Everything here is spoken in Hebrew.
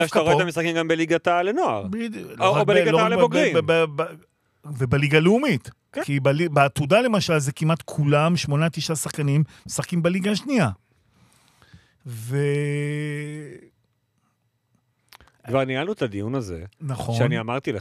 שאתה רואה את המשחקים גם בליגת העל לנוער. או בליגת העל לבוגרים. ובליגה לאומית. כי בעתודה למשל זה כמעט כולם, 8-9 שחקנים, משחקים בליגה השנייה. כבר ניהלנו את הדיון הזה, נכון. שאני אמרתי לך,